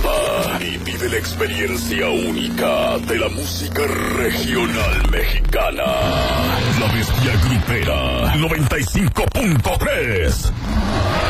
Graba y vive la experiencia única de la música regional mexicana. La Bestia Grupera 95.3.